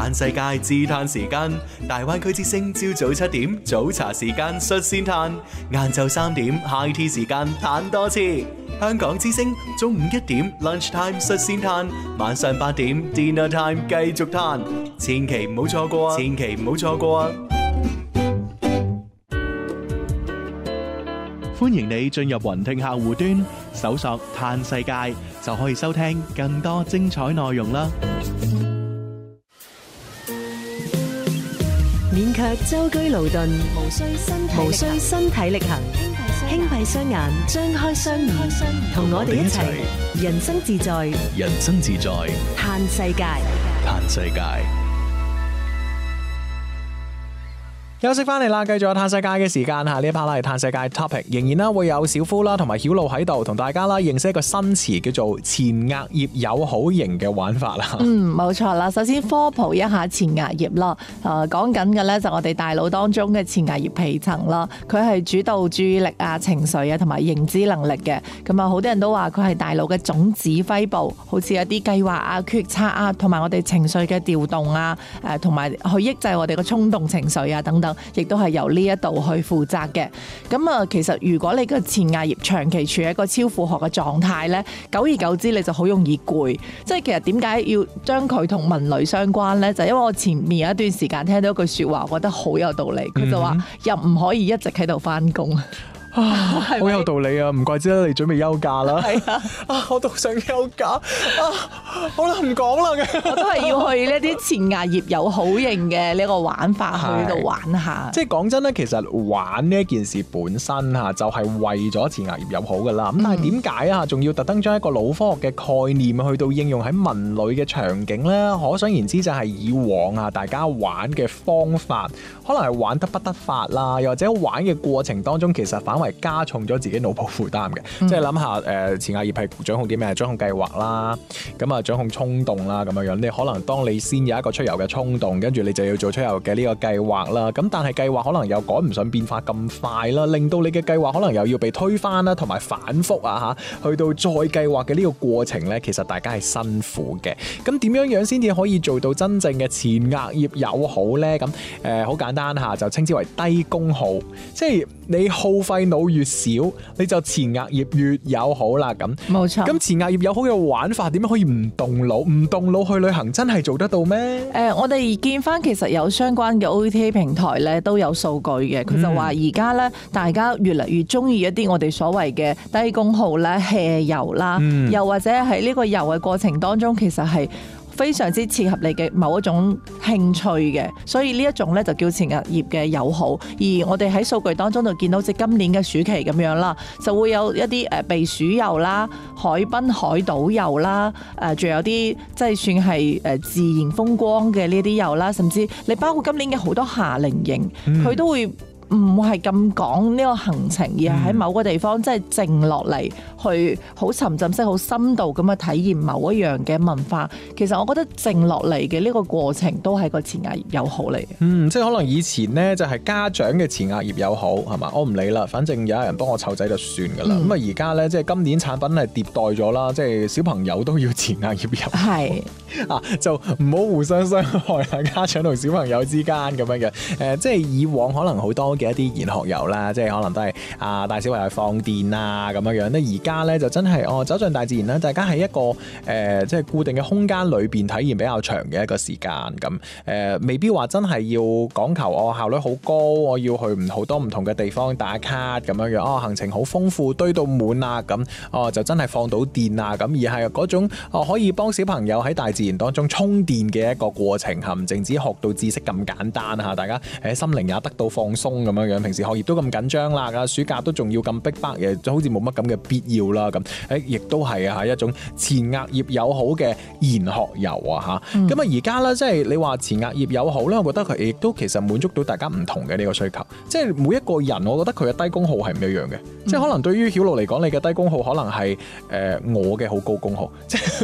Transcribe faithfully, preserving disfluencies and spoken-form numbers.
嘆世界自嘆時間，大灣區之聲朝早七點早茶時間率先嘆，晏晝三點 high tea 時間嘆多次。香港之聲中午一點 lunch time 率先嘆，晚上八點 dinner time 繼續嘆，千祈唔好錯過啊！千祈唔好錯過啊！歡迎你進入雲聽客戶端，搜索嘆世界就可以收聽更多精彩內容啦。 免卻舟車勞頓，無需身體無需身體力行，輕閉雙眼，張開雙耳，同我哋一齊人生自在， 人生自在， 嘆世界， 嘆世界。 休息翻嚟啦，繼續有嘆世界嘅時間吓，呢一 part 啦係嘆世界 topic， 仍然啦會有小夫啦同埋曉露喺度，同大家啦認識一個新詞叫做前額葉友好型嘅玩法啦。 嗯，冇錯啦。首先科普一下前額葉啦，誒講緊嘅咧就我哋大腦當中嘅前額葉皮層啦，佢係主導注意力啊、情緒啊同埋認知能力嘅。咁啊，好多人都話佢係大腦嘅總指揮部，好似一啲計劃啊、決策啊，同埋我哋情緒嘅調動啊，誒同埋去抑制我哋嘅衝動情緒啊等等。亦都係由呢一度去負責嘅。咁啊，其實如果你個前額葉長期處喺一個超負荷嘅狀態咧，久而久之你就好容易攰。即係其實點解要將佢同文旅相關咧？就係因為我前面有一段時間聽到一句説話，我覺得好有道理。佢就話：又唔可以一直喺度翻工。 啊，好有道理啊！唔怪之得你準備休假啦。係啊，啊，我都想休假。啊，好啦，唔講啦。 我都係要去呢啲前額葉友好型嘅呢個玩法去度玩下。 即係講真咧，其實玩呢一件事本身嚇就係為咗前額葉友好噶啦。咁但係點解啊？仲要特登將一個腦科學嘅概念去到應用喺文旅嘅場景咧？可想而知就係以往啊，大家玩嘅方法可能係玩得不得法啦，又或者玩嘅過程當中其實反為係加重咗自己腦部負擔嘅，嗯、即係諗下誒前額葉係掌控啲咩？掌控計劃啦，咁啊掌控衝動啦咁樣樣。你可能當你先有一個出遊嘅衝動，跟住你就要做出遊嘅呢個計劃啦。咁但係計劃可能又趕唔上變化咁快啦，令到你嘅計劃可能又要被推翻啦，同埋反覆啊嚇，去到再計劃嘅呢個過程咧，其實大家係辛苦嘅。咁點樣樣先至可以做到真正嘅前額葉友好咧？咁誒好簡單嚇，就稱之為低功耗，即係你耗費腦越少，你就前額葉越友好啦。咁冇錯。 咁前額葉友好嘅玩法點樣可以唔動腦？唔動腦去旅行真係做得到咩？誒、 呃，我哋見翻其實有相關嘅 O T A 平台咧都有數據嘅，佢就話而家咧大家越嚟越中意一啲我哋所謂嘅低功耗咧 hea 遊啦，嗯、又或者喺呢個遊嘅過程當中，其實係非常之切合你嘅某一種興趣嘅，所以呢一種咧就叫前額葉嘅友好。而我哋喺數據當中就見到，即今年嘅暑期咁樣啦，就會有一啲誒避暑遊啦、海濱海島遊啦，誒仲有啲即係算係誒自然風光嘅呢啲遊啦，甚至你包括今年嘅好多夏令營，佢、嗯、都會唔係咁講呢個行程，而係喺某個地方即係靜落嚟，去好沉浸式、好深度咁去體驗某一樣嘅文化。其實我覺得靜落嚟嘅呢個過程都係個前額葉友好嚟嘅。 嗯，即係可能以前呢，就係家長嘅前額葉友好係嘛？我唔理啦，反正有人幫我湊仔就算㗎啦。咁啊而家呢，即係今年產品係迭代咗啦，即係小朋友都要前額葉友好。係啊，就唔好互相傷害啊！家長同小朋友之間咁樣嘅誒，即係以往可能好多嘅一啲研學遊啦，即係可能都係啊帶小朋友去放電啊咁樣樣咧。而家咧就真係哦走進大自然啦，大家喺一個誒、呃、即係固定嘅空間裏邊體驗比較長嘅一個時間咁誒、呃，未必話真係要講求我、哦、效率好高，我要去唔好多唔同嘅地方打卡咁樣樣哦，行程好豐富堆到滿啊咁哦，就真係放到電啊咁，而係嗰種哦可以幫小朋友喺大自然當中充電嘅一個過程嚇，唔淨止學到知識咁簡單嚇，大家喺心靈也得到放鬆咁樣樣。平時學業都咁緊張啦，暑假都仲要咁逼迫嘅，就好似冇乜咁嘅必要啦咁。誒，亦都係啊，一種前額葉友好嘅研學遊啊嚇。咁啊而家咧，即係你話前額葉友好咧，我覺得佢亦都其實滿足到大家唔同嘅呢個需求。即係每一個人，我覺得佢嘅低功耗係唔一樣嘅。嗯、即係可能對於曉露嚟講，你嘅低功耗可能係誒、呃、我嘅好高功耗。即係